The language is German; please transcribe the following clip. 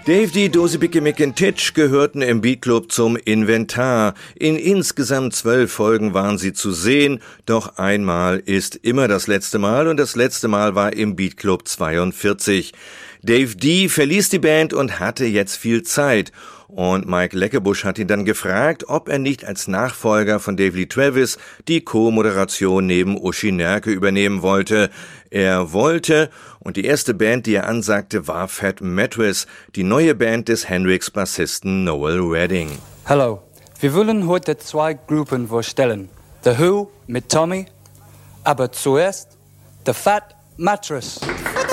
Dave D, Dosi Bicke Mick und Titch gehörten im Beatclub zum Inventar. In insgesamt 12 Folgen waren sie zu sehen, doch einmal ist immer das letzte Mal und das letzte Mal war im Beatclub 42. Dave D verließ die Band und hatte jetzt viel Zeit. Und Mike Leckebusch hat ihn dann gefragt, ob er nicht als Nachfolger von Dave Lee Travis die Co-Moderation neben Uschi Nerke übernehmen wollte. Er wollte, und die erste Band, die er ansagte, war Fat Mattress, die neue Band des Hendrix-Bassisten Noel Redding. Hallo, wir wollen heute 2 Gruppen vorstellen. The Who mit Tommy, aber zuerst The Fat Mattress.